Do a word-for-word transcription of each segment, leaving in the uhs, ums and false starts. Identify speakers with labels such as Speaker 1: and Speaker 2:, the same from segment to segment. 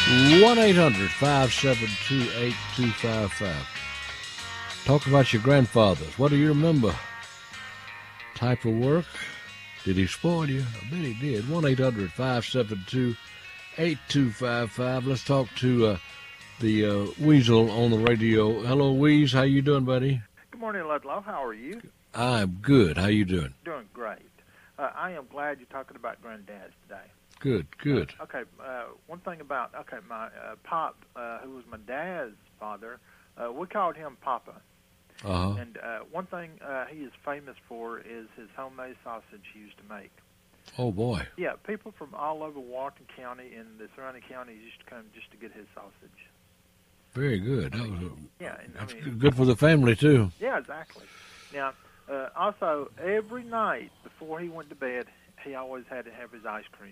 Speaker 1: one eight hundred five seven two eight two five five. Talk about your grandfathers. What do you remember? Type of work? Did he spoil you? I bet he did. one eight hundred five seven two eight two five five. Let's talk to uh, the uh, Weasel on the radio. Hello, Wease. How you doing, buddy?
Speaker 2: Good morning, Ludlow. How are you?
Speaker 1: I'm good. How you doing?
Speaker 2: Doing great. Uh, I am glad you're talking about granddads today.
Speaker 1: Good, good.
Speaker 2: Uh, okay, uh, one thing about, okay, my uh, pop, uh, who was my dad's father, uh, we called him Papa.
Speaker 1: Uh-huh.
Speaker 2: And uh, one thing uh, he is famous for is his homemade sausage he used to make.
Speaker 1: Oh, boy.
Speaker 2: Yeah, people from all over Washington County and the surrounding counties used to come just to get his sausage.
Speaker 1: Very good. That was,
Speaker 2: yeah, and,
Speaker 1: that's
Speaker 2: I mean,
Speaker 1: good for the family, too.
Speaker 2: Yeah, exactly. Now, uh, also, every night before he went to bed, he always had to have his ice cream.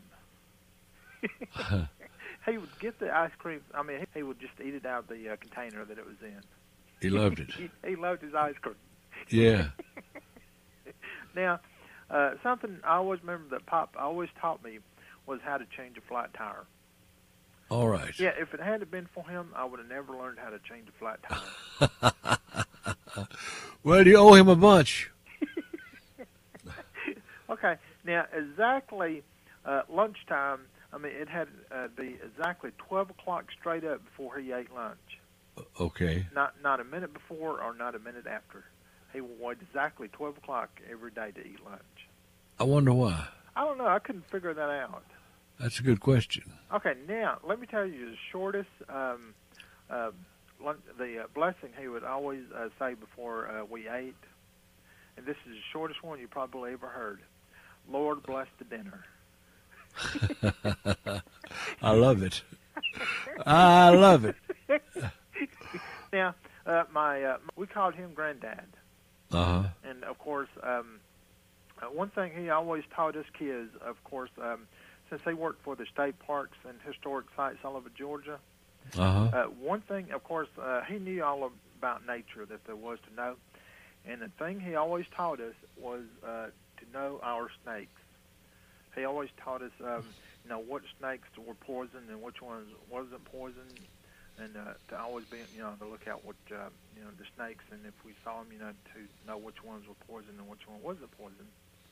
Speaker 2: He would get the ice cream. I mean, he, he would just eat it out of the uh, container that it was in.
Speaker 1: He loved it.
Speaker 2: he, he loved his ice cream.
Speaker 1: Yeah.
Speaker 2: Now, uh, something I always remember that Pop always taught me was how to change a flat tire.
Speaker 1: All right.
Speaker 2: Yeah, if it hadn't been for him, I would have never learned how to change a flat tire.
Speaker 1: Well, you owe him a bunch.
Speaker 2: Okay, now exactly uh, lunchtime, I mean, it had uh, be exactly twelve o'clock straight up before he ate lunch.
Speaker 1: Okay.
Speaker 2: Not not a minute before or not a minute after. He would wait exactly twelve o'clock every day to eat lunch.
Speaker 1: I wonder why.
Speaker 2: I don't know. I couldn't figure that out.
Speaker 1: That's a good question.
Speaker 2: Okay, now let me tell you the shortest, um, uh, lunch, the uh, blessing he would always uh, say before uh, we ate, and this is the shortest one you probably ever heard. Lord bless the dinner.
Speaker 1: I love it. I love it.
Speaker 2: Now, uh, my uh, we called him Granddad.
Speaker 1: Uh-huh.
Speaker 2: And, of course, um, uh, one thing he always taught us kids, of course, um, since he worked for the state parks and historic sites all over Georgia,
Speaker 1: Uh-huh.
Speaker 2: uh, one thing, of course, uh, he knew all about nature that there was to know. And the thing he always taught us was uh, to know our snakes. He always taught us, um, you know, what snakes were poison and which ones wasn't poison, and uh, to always be, you know, to look out what, uh, you know, the snakes, and if we saw them, you know, to know which ones were poison and which one wasn't poison.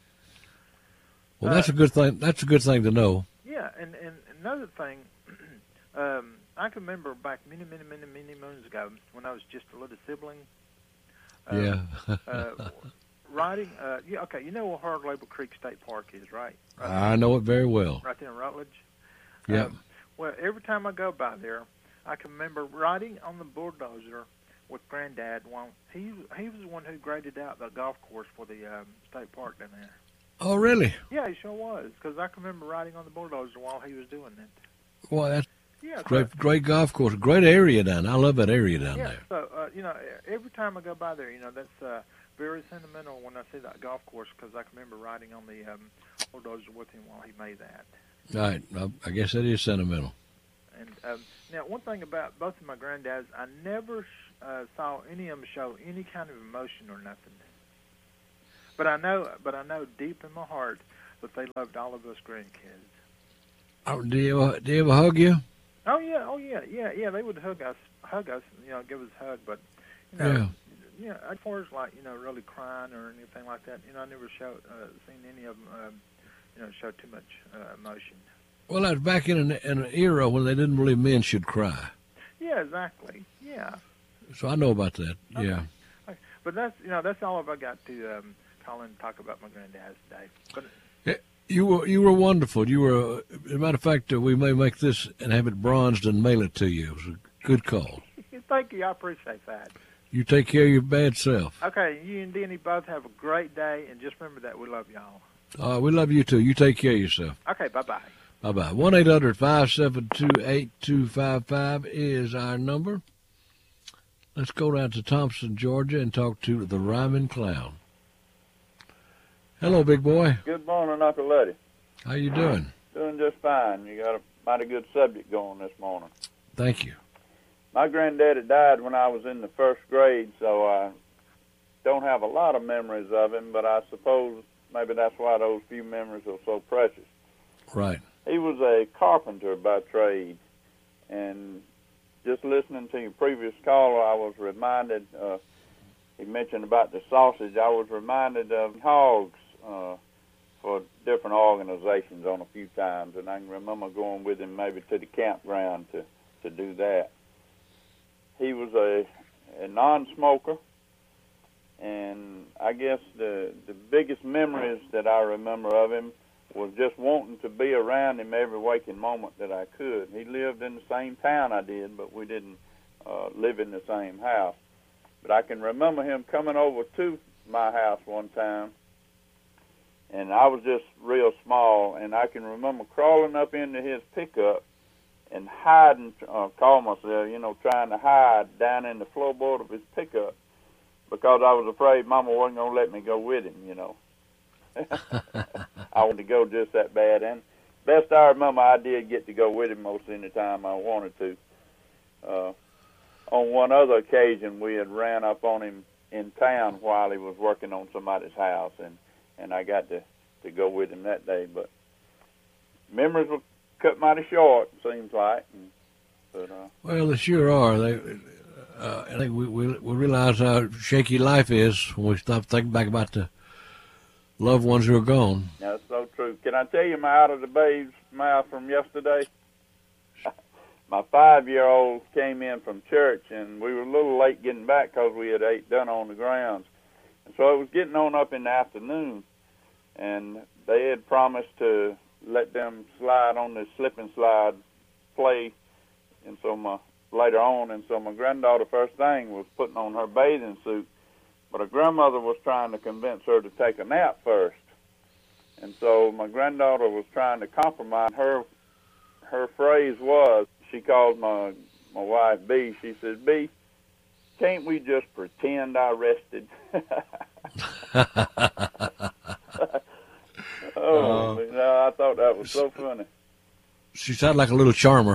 Speaker 1: Well,
Speaker 2: uh,
Speaker 1: that's a good thing. That's a good thing to know.
Speaker 2: Yeah, and, and another thing, um, I can remember back many, many, many, many moons ago when I was just a little sibling. Um,
Speaker 1: Yeah.
Speaker 2: uh, riding, uh, yeah, okay, you know where Hard Label Creek State Park is, right? right
Speaker 1: I know it very well.
Speaker 2: Right there in Rutledge.
Speaker 1: Yeah.
Speaker 2: Um, well, every time I go by there, I can remember riding on the bulldozer with Granddad. While he he was the one who graded out the golf course for the um, state park down there.
Speaker 1: Oh, really?
Speaker 2: Yeah, he sure was, because I can remember riding on the bulldozer while he was doing it.
Speaker 1: Well, that's
Speaker 2: Yeah,
Speaker 1: great.
Speaker 2: so,
Speaker 1: Great golf course. Great area down. I love that area down
Speaker 2: yeah.
Speaker 1: there.
Speaker 2: So uh, you know, every time I go by there, you know, that's uh, very sentimental when I see that golf course, because I can remember riding on the um, bulldozer with him while he made that.
Speaker 1: All right. I, I guess that is sentimental.
Speaker 2: And um, now, one thing about both of my granddads, I never uh, saw any of them show any kind of emotion or nothing. But I know, but I know deep in my heart that they loved all of us grandkids.
Speaker 1: Oh, do you ever, do you ever hug you?
Speaker 2: Oh yeah, oh yeah, yeah, yeah. They would hug us, hug us, you know, give us a hug. But you know,
Speaker 1: Yeah.
Speaker 2: you know, as far as like you know, really crying or anything like that, you know, I never showed uh, seen any of them, um, you know, show too much uh, emotion.
Speaker 1: Well, that's back in an, in an era when they didn't believe men should cry.
Speaker 2: Yeah, exactly. Yeah.
Speaker 1: So I know about that.
Speaker 2: Okay.
Speaker 1: Yeah.
Speaker 2: Okay. But that's you know that's all I've got to um, call in and talk about my granddads today. But
Speaker 1: You were you were wonderful. You were, uh, as a matter of fact, uh, we may make this and have it bronzed and mail it to you. It was a good call.
Speaker 2: thank you, I appreciate that.
Speaker 1: You take care of your bad self.
Speaker 2: Okay, you and Denny both have a great day, and just remember that we love y'all.
Speaker 1: Uh, we love you too. You take care of yourself.
Speaker 2: Okay, bye bye.
Speaker 1: Bye bye. One eight hundred five seven two eight two five five is our number. Let's go down to Thompson, Georgia, and talk to the Rhyming Clown. Hello, big boy.
Speaker 3: Good morning, Uncle Letty.
Speaker 1: How you doing?
Speaker 3: Doing just fine. You got a mighty good subject going this morning.
Speaker 1: Thank you.
Speaker 3: My granddaddy died when I was in the first grade, so I don't have a lot of memories of him, but I suppose maybe that's why those few memories are so precious.
Speaker 1: Right.
Speaker 3: He was a carpenter by trade, And just listening to your previous caller, I was reminded, uh, he mentioned about the sausage, I was reminded of hogs uh, for different organizations on a few times, and I can remember going with him maybe to the campground to, to do that. He was a, a non-smoker, and I guess the the biggest memories that I remember of him was just wanting to be around him every waking moment that I could. He lived in the same town I did, but we didn't uh, live in the same house. But I can remember him coming over to my house one time, and I was just real small, and I can remember crawling up into his pickup and hiding, uh, call myself, you know, trying to hide down in the floorboard of his pickup, because I was afraid Mama wasn't going to let me go with him, you know. I wanted to go just that bad. And best I remember, I did get to go with him most any time I wanted to. Uh, on one other occasion, we had ran up on him in town while he was working on somebody's house, and, and I got to, to go with him that day. But memories were cut mighty short, seems like. And, but, uh,
Speaker 1: well, they sure are. They... Uh, I think we, we we realize how shaky life is when we stop thinking back about the loved ones who are gone.
Speaker 3: That's so true. Can I tell you my out of the babe's mouth from yesterday? My five-year-old came in from church, and we were a little late getting back because we had ate dinner on the grounds. And so it was getting on up in the afternoon, and they had promised to let them slide on the slip and slide play, and so my later on, and so my granddaughter first thing was putting on her bathing suit, but her grandmother was trying to convince her to take a nap first. And so my granddaughter was trying to compromise. Her her phrase was, she called my my wife B, she said, B, can't we just pretend I rested? oh, uh, you know, I thought that was so funny.
Speaker 1: She sounded like a little charmer.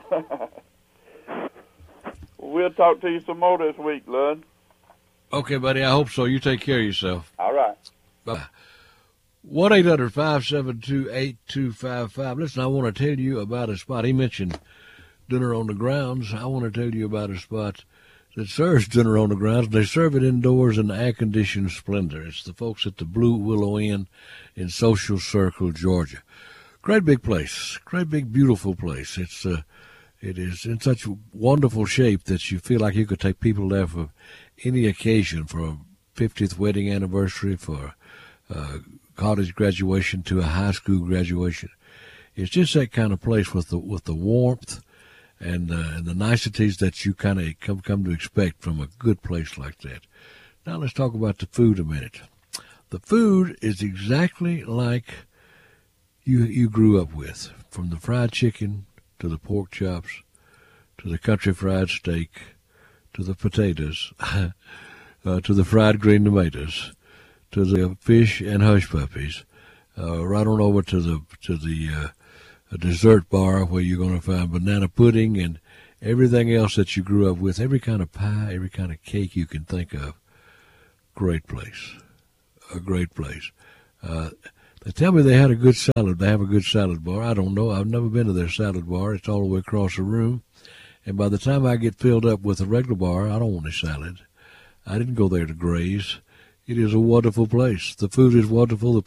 Speaker 3: We'll talk to you some more this week, Lud.
Speaker 1: Okay, buddy. I hope so. You take care of yourself.
Speaker 3: All right.
Speaker 1: Bye. one eight hundred five seven two eight two five five. Listen, I want to tell you about a spot. He mentioned dinner on the grounds. I want to tell you about a spot that serves dinner on the grounds. They serve it indoors in air-conditioned splendor. It's the folks at the Blue Willow Inn in Social Circle, Georgia. Great big place. Great big, beautiful place. It's uh, It is in such wonderful shape that you feel like you could take people there for any occasion, for a fiftieth wedding anniversary, for a college graduation, to a high school graduation. It's just that kind of place with the with the warmth and uh, and the niceties that you kind of come come to expect from a good place like that. Now let's talk about the food a minute. The food is exactly like you you grew up with, from the fried chicken to the pork chops, to the country fried steak, to the potatoes, uh, to the fried green tomatoes, to the fish and hush puppies, uh, right on over to the to the uh, dessert bar where you're going to find banana pudding and everything else that you grew up with, every kind of pie, every kind of cake you can think of. Great place, a great place. Uh, They tell me they had a good salad. They have a good salad bar. I don't know. I've never been to their salad bar. It's all the way across the room. And by the time I get filled up with a regular bar, I don't want a salad. I didn't go there to graze. It is a wonderful place. The food is wonderful. The